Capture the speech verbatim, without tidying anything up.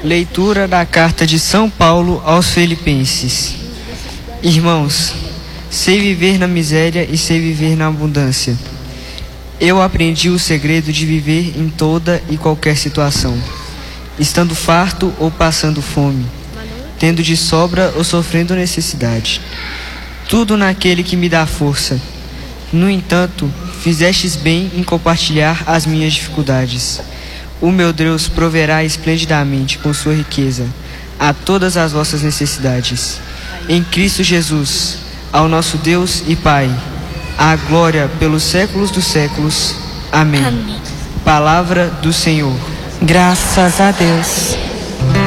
Leitura da carta de São Paulo aos Filipenses. Irmãos, sei viver na miséria e sei viver na abundância. Eu aprendi o segredo de viver em toda e qualquer situação, estando farto ou passando fome, tendo de sobra ou sofrendo necessidade. Tudo naquele que me dá força. No entanto, fizestes bem em compartilhar as minhas dificuldades. O meu Deus proverá esplendidamente com sua riqueza a todas as vossas necessidades. Em Cristo Jesus, ao nosso Deus e Pai, a glória pelos séculos dos séculos. Amém. Amém. Palavra do Senhor. Graças a Deus.